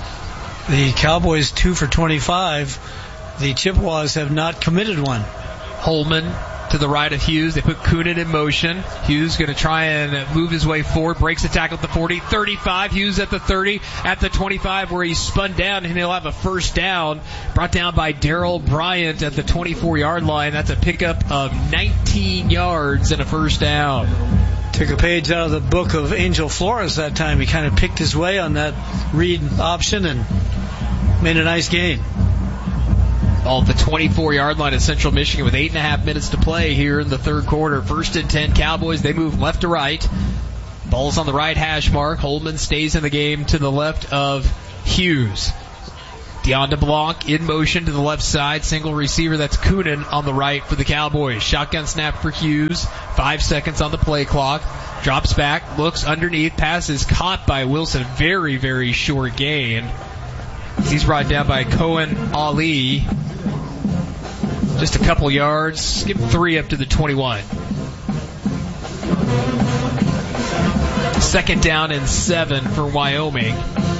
The Cowboys two for twenty-five. The Chippewas have not committed one. Holman to the right of Hughes. They put Coonan in motion. Hughes going to try and move his way forward. Breaks the tackle at the forty. thirty-five. Hughes at the thirty. At the twenty-five where he's spun down, and he'll have a first down. Brought down by Darrell Bryant at the twenty-four-yard line. That's a pickup of nineteen yards and a first down. Took a page out of the book of Angel Flores that time. He kind of picked his way on that read option and made a nice gain. All at the twenty-four-yard line of Central Michigan with eight and a half minutes to play here in the third quarter. First and ten Cowboys. They move left to right. Ball's on the right hash mark. Holman stays in the game to the left of Hughes. Deon DeBlanc in motion to the left side. Single receiver. That's Coonan on the right for the Cowboys. Shotgun snap for Hughes. Five seconds on the play clock. Drops back. Looks underneath. Pass is caught by Wilson. Very, very short gain. He's brought down by Cohen Ali. Just a couple yards. Skip three up to the twenty-one. Second down and seven for Wyoming.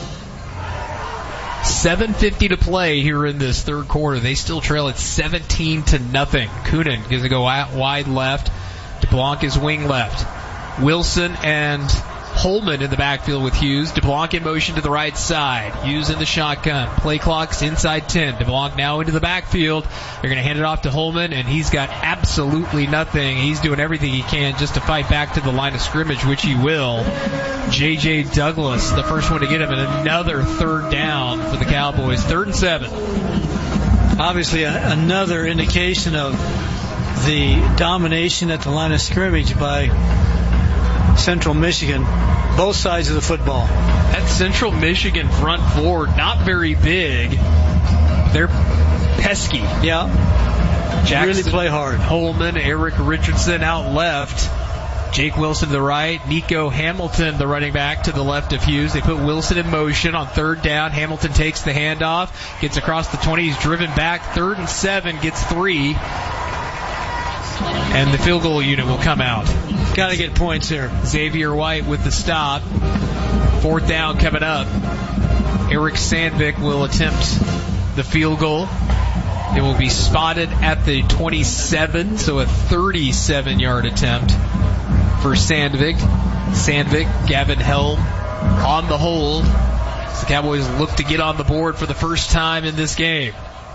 seven fifty to play here in this third quarter. They still trail at seventeen to nothing. Coonan is going to go out wide left. DeBlanc is wing left. Wilson and Holman in the backfield with Hughes. DeBlanc in motion to the right side. Hughes in the shotgun. Play clock's inside ten. DeBlanc now into the backfield. They're going to hand it off to Holman, and he's got absolutely nothing. He's doing everything he can just to fight back to the line of scrimmage, which he will. J J Douglas, the first one to get him, and another third down for the Cowboys. Third and seven. Obviously, a, another indication of the domination at the line of scrimmage by Central Michigan, both sides of the football. That Central Michigan front four, not very big. They're pesky. Yeah. Jackson, really play hard. Holman, Eric Richardson out left. Jake Wilson to the right. Nico Hamilton, the running back, to the left of Hughes. They put Wilson in motion on third down. Hamilton takes the handoff, gets across the twenty. He's driven back. Third and seven, gets three. And the field goal unit will come out. Got to get points here. Xavier White with the stop. Fourth down coming up. Eric Sandvik will attempt the field goal. It will be spotted at the twenty-seven, so a thirty-seven-yard attempt for Sandvik. Sandvik, Gavin Helm on the hold. The Cowboys look to get on the board for the first time in this game.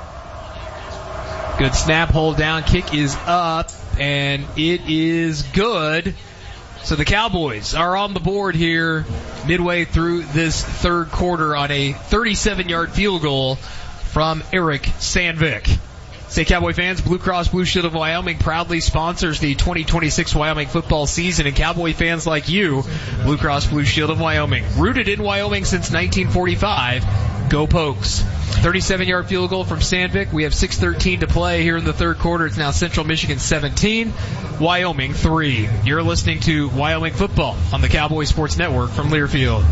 Good snap, hold down, kick is up, and it is good. So the Cowboys are on the board here midway through this third quarter on a thirty-seven-yard field goal from Eric Sandvik. Say, Cowboy fans, Blue Cross Blue Shield of Wyoming proudly sponsors the twenty twenty-six Wyoming football season, and Cowboy fans like you, Blue Cross Blue Shield of Wyoming, rooted in Wyoming since nineteen forty-five. Go Pokes. thirty-seven-yard field goal from Sandvik. We have six thirteen to play here in the third quarter. It's now Central Michigan seventeen, Wyoming three. You're listening to Wyoming football on the Cowboy Sports Network from Learfield.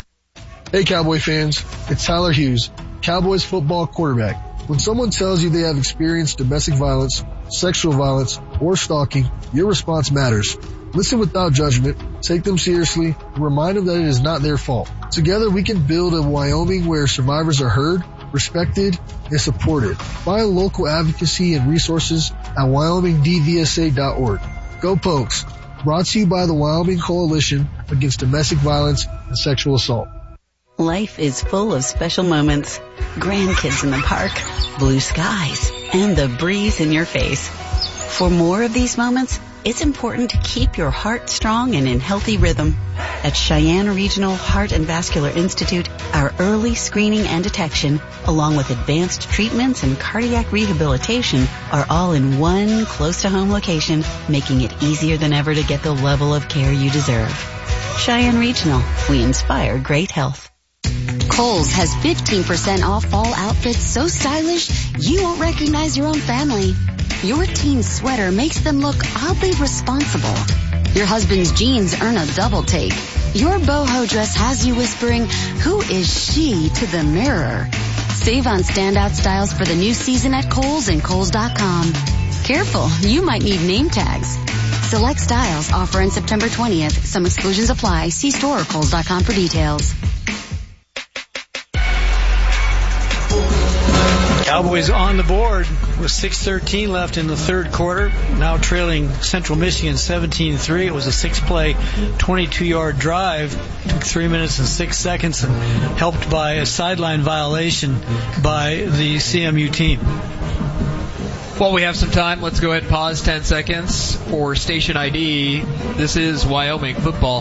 Hey, Cowboy fans. It's Tyler Hughes, Cowboys football quarterback. When someone tells you they have experienced domestic violence, sexual violence, or stalking, your response matters. Listen without judgment, take them seriously, and remind them that it is not their fault. Together we can build a Wyoming where survivors are heard, respected, and supported. Find local advocacy and resources at wyoming d v s a dot org. Go Pokes! Brought to you by the Wyoming Coalition Against Domestic Violence and Sexual Assault. Life is full of special moments. Grandkids in the park, blue skies, and the breeze in your face. For more of these moments, it's important to keep your heart strong and in healthy rhythm. At Cheyenne Regional Heart and Vascular Institute, our early screening and detection, along with advanced treatments and cardiac rehabilitation, are all in one close-to-home location, making it easier than ever to get the level of care you deserve. Cheyenne Regional, we inspire great health. Kohl's has fifteen percent off fall outfits so stylish you won't recognize your own family. Your teen sweater makes them look oddly responsible. Your husband's jeans earn a double take. Your boho dress has you whispering, "Who is she?" to the mirror. Save on standout styles for the new season at Kohl's and Kohl's dot com. Careful, you might need name tags. Select styles offer on September twentieth. Some exclusions apply. See store or Kohl's dot com for details. Cowboys on the board with six thirteen left in the third quarter. Now trailing Central Michigan seventeen three. It was a six-play, twenty-two-yard drive. Took three minutes and six seconds and helped by a sideline violation by the C M U team. While we have some time, let's go ahead and pause ten seconds for station I D. This is Wyoming football.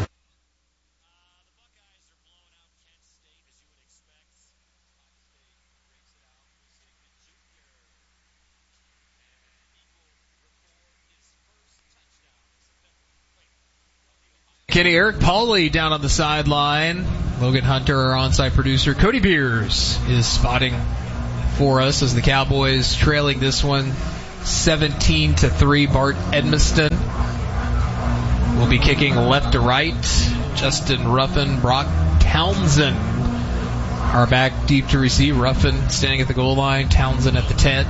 Kenny Eric Pauley down on the sideline. Logan Hunter, our on-site producer. Cody Beers is spotting for us as the Cowboys trailing this one seventeen to three. Bart Edmiston will be kicking left to right. Justin Ruffin, Brock Townsend are back deep to receive. Ruffin standing at the goal line, Townsend at the ten.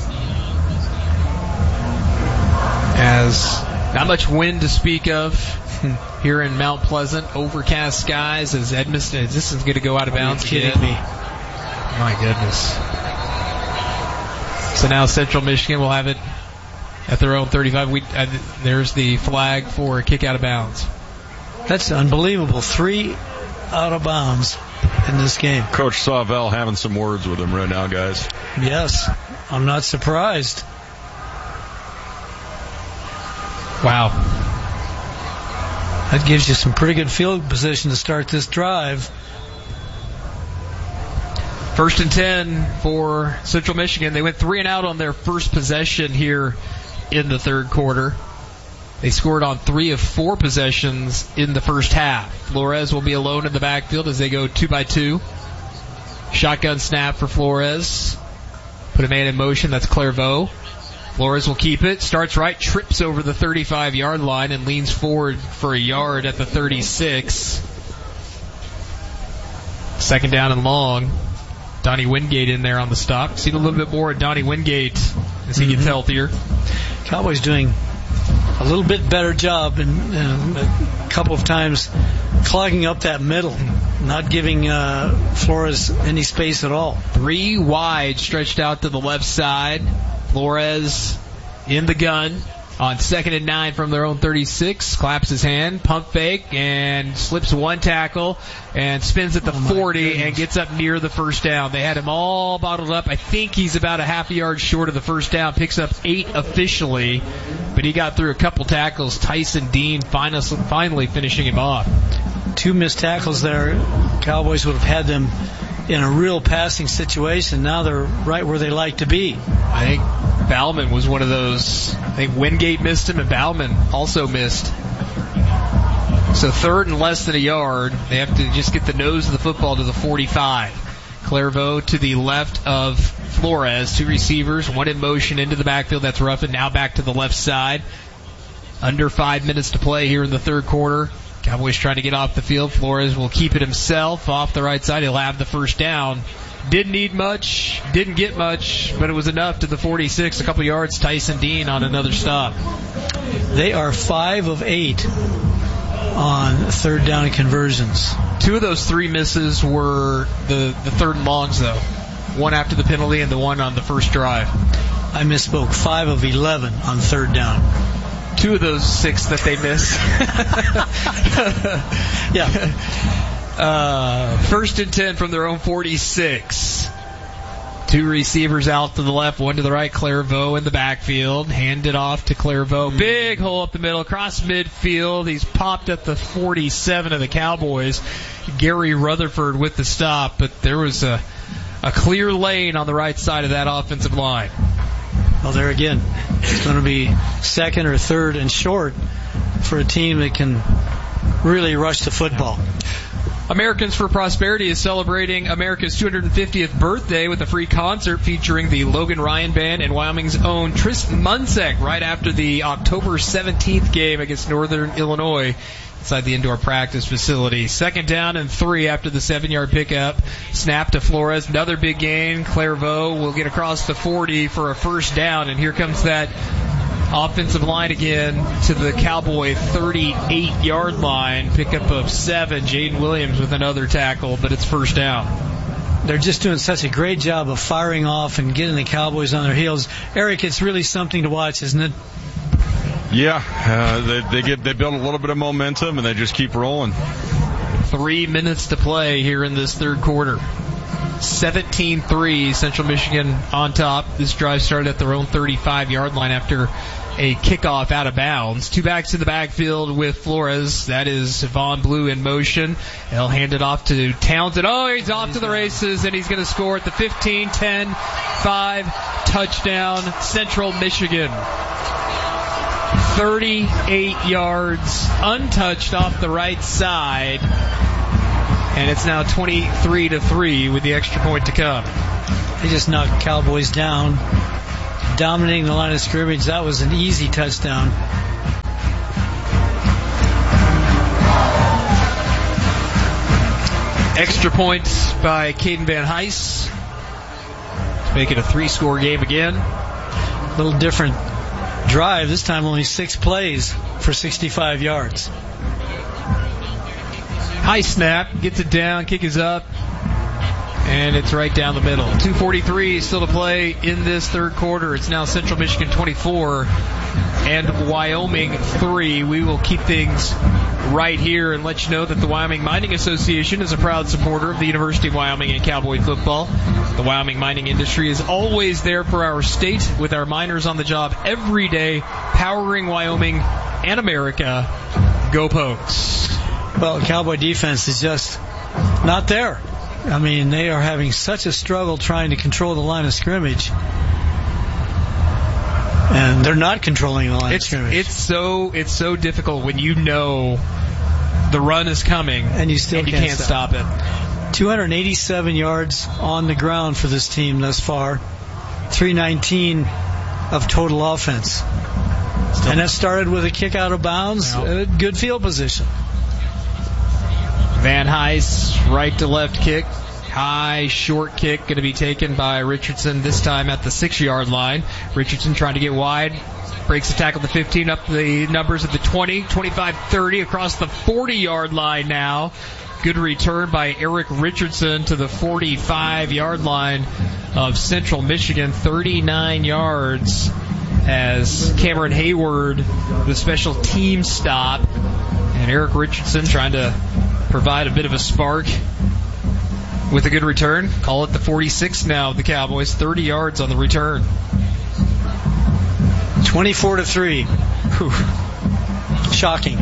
As not much wind to speak of here in Mount Pleasant. Overcast skies as Edmiston. This is going to go out of bounds. Are you kidding me? My goodness. So now Central Michigan will have it at their own thirty-five. We, uh, there's the flag for a kick out of bounds. That's unbelievable. Three out of bounds in this game. Coach Sawvell having some words with him right now, guys. Yes, I'm not surprised. Wow. That gives you some pretty good field position to start this drive. First and ten for Central Michigan. They went three and out on their first possession here in the third quarter. They scored on three of four possessions in the first half. Flores will be alone in the backfield as they go two by two. Shotgun snap for Flores. Put a man in motion. That's Clairvaux. Flores will keep it. Starts right, trips over the thirty-five-yard line and leans forward for a yard at the thirty-six. Second down and long. Donnie Wingate in there on the stop. Seen a little bit more of Donnie Wingate as he mm-hmm. gets healthier. Cowboys doing a little bit better job in, in a couple of times clogging up that middle, not giving uh, Flores any space at all. Three wide stretched out to the left side. Flores in the gun on second and nine from their own thirty-six. Claps his hand, pump fake, and slips one tackle and spins at the oh forty and gets up near the first down. They had him all bottled up. I think he's about a half a yard short of the first down. Picks up eight officially, but he got through a couple tackles. Tyson Dean finally finishing him off. Two missed tackles there. Cowboys would have had them in a real passing situation. Now they're right where they like to be. I think Bauman was one of those. I think Wingate missed him and Bauman also missed. So third and less than a yard. They have to just get the nose of the football to the forty-five. Clairvaux to the left of Flores. Two receivers, one in motion into the backfield. That's Ruffin. Now back to the left side. Under five minutes to play here in the third quarter. Cowboys trying to get off the field. Flores will keep it himself off the right side. He'll have the first down. Didn't need much, didn't get much, but it was enough to the forty-six. A couple yards. Tyson Dean on another stop. They are five of eight on third down and conversions. Two of those three misses were the, the third and longs, though. One after the penalty and the one on the first drive. I misspoke. Five of eleven on third down. Two of those six that they missed. yeah. Uh, first and ten from their own forty-six. Two receivers out to the left, one to the right. Clairvaux in the backfield. Handed off to Clairvaux. Mm. Big hole up the middle, across midfield. He's popped at the forty-seven of the Cowboys. Gary Rutherford with the stop, but there was a, a clear lane on the right side of that offensive line. Well, there again, it's going to be second or third and short for a team that can really rush the football. Americans for Prosperity is celebrating America's two hundred fiftieth birthday with a free concert featuring the Logan Ryan Band and Wyoming's own Tris Munsek right after the October seventeenth game against Northern Illinois inside the indoor practice facility. Second down and three after the seven-yard pickup. Snap to Flores. Another big gain. Clairvaux will get across the forty for a first down, and here comes that offensive line again to the Cowboy thirty-eight-yard line. Pickup of seven. Jaden Williams with another tackle, but it's first down. they're just doing such a great job of firing off and getting the Cowboys on their heels. Eric, it's really something to watch, isn't it? Yeah, uh, they, they get they build a little bit of momentum and they just keep rolling. Three minutes to play here in this third quarter. seventeen three, Central Michigan on top. This drive started at their own thirty-five-yard line after a kickoff out of bounds. Two backs in the backfield with Flores. That is Vaughn Blue in motion. They'll hand it off to Townsend. Oh, he's off to the races, and he's going to score at the fifteen, ten, five, touchdown, Central Michigan. thirty-eight yards, untouched off the right side. And it's now twenty-three to three with the extra point to come. They just knocked Cowboys down, dominating the line of scrimmage. That was an easy touchdown. Extra points by Caden Van Heis to make it a three-score game again. A little different drive. This time only six plays for sixty-five yards. High snap, gets it down, kick is up, and it's right down the middle. two forty-three still to play in this third quarter. It's now Central Michigan twenty-four and Wyoming three. We will keep things right here and let you know that the Wyoming Mining Association is a proud supporter of the University of Wyoming and Cowboy football. The Wyoming mining industry is always there for our state with our miners on the job every day, powering Wyoming and America. Go Pokes. Well, Cowboy defense is just not there. I mean, they are having such a struggle trying to control the line of scrimmage. And they're not controlling the line it's, of scrimmage. It's so it's so difficult when you know the run is coming and you still and you can't, can't stop. stop it. two hundred eighty-seven yards on the ground for this team thus far. three nineteen of total offense. Still. And that started with a kick out of bounds, yeah. A good field position. Van Heis, right to left kick. High, short kick going to be taken by Richardson, this time at the six-yard line. Richardson trying to get wide. Breaks the tackle at the fifteen, up the numbers at the twenty, twenty-five, thirty, across the forty-yard line now. Good return by Eric Richardson to the forty-five-yard line of Central Michigan. thirty-nine yards as Cameron Hayward, the special team stop. And Eric Richardson trying to provide a bit of a spark with a good return. Call it the forty-six now of the Cowboys. thirty yards on the return. twenty-four to three. Whew. Shocking.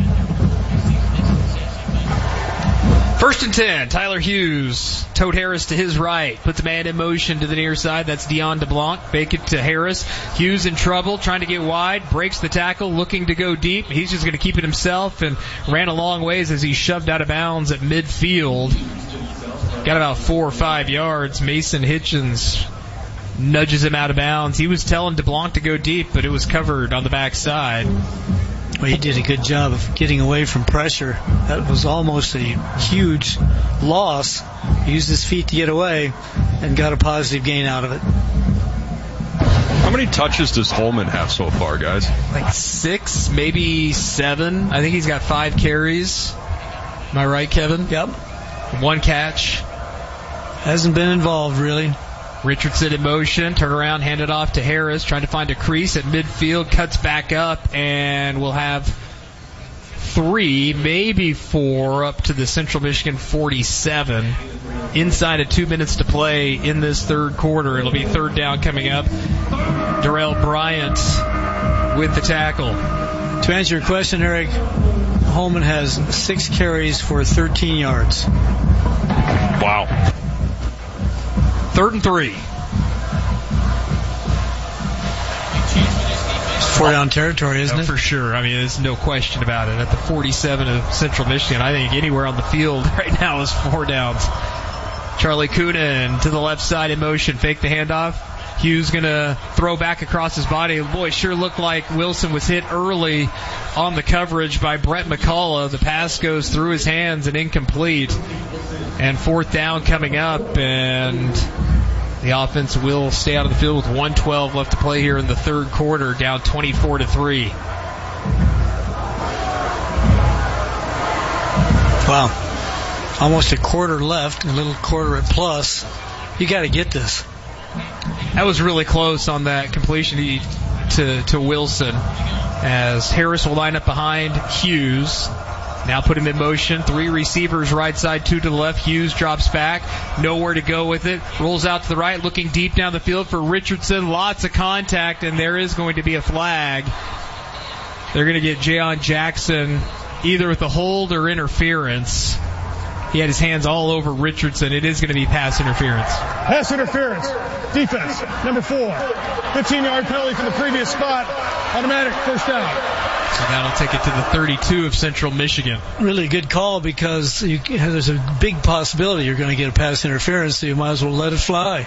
First and ten. Tyler Hughes. Tote Harris to his right. Puts a man in motion to the near side. That's Dion DeBlanc. Fake it to Harris. Hughes in trouble. Trying to get wide. Breaks the tackle. Looking to go deep. He's just going to keep it himself and ran a long ways as he shoved out of bounds at midfield. Got about four or five yards. Mason Hitchens nudges him out of bounds. He was telling DeBlanc to go deep, but it was covered on the backside. Well, he did a good job of getting away from pressure. That was almost a huge loss. He used his feet to get away and got a positive gain out of it. How many touches does Holman have so far, guys? Like six, maybe seven. I think he's got five carries. Am I right, Kevin? Yep. One catch. Hasn't been involved, really. Richardson in motion, turn around, hand it off to Harris, trying to find a crease at midfield, cuts back up, and we'll have three, maybe four, up to the Central Michigan forty-seven. Inside of two minutes to play in this third quarter. It'll be third down coming up. Darrell Bryant with the tackle. To answer your question, Eric, Holman has six carries for thirteen yards. Wow. Third and three. It's four down territory, isn't no, it? For sure. I mean, there's no question about it. At the forty-seven of Central Michigan, I think anywhere on the field right now is four downs. Charlie Coonan to the left side in motion. Fake the handoff. Hughes going to throw back across his body. Boy, sure looked like Wilson was hit early on the coverage by Brett McCullough. The pass goes through his hands and incomplete. And fourth down coming up, and the offense will stay out of the field with one twelve left to play here in the third quarter, down twenty-four to three. Wow. Almost a quarter left, a little quarter at plus. You got to get this. That was really close on that completion to, to Wilson, as Harris will line up behind Hughes. Now put him in motion. Three receivers right side, two to the left. Hughes drops back. Nowhere to go with it. Rolls out to the right, looking deep down the field for Richardson. Lots of contact, and there is going to be a flag. They're going to get Jayon Jackson either with a hold or interference. He had his hands all over Richardson. It is going to be pass interference. Pass interference. Defense, number four. fifteen-yard penalty from the previous spot. Automatic first down. So that'll take it to the thirty-two of Central Michigan. Really good call, because you, there's a big possibility you're going to get a pass interference, so you might as well let it fly.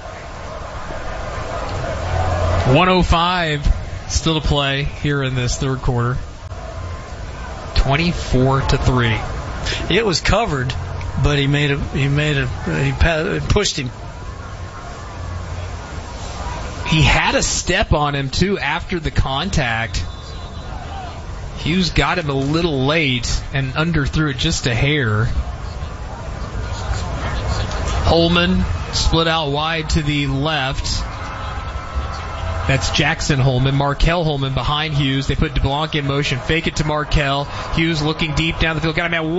one oh five still to play here in this third quarter. twenty-four to three. It was covered, but he made a he made a he pushed him. He had a step on him too after the contact. Hughes got him a little late and underthrew it just a hair. Holman split out wide to the left. That's Jackson Holman. Markel Holman behind Hughes. They put DeBlanc in motion. Fake it to Markel. Hughes looking deep down the field. Got him at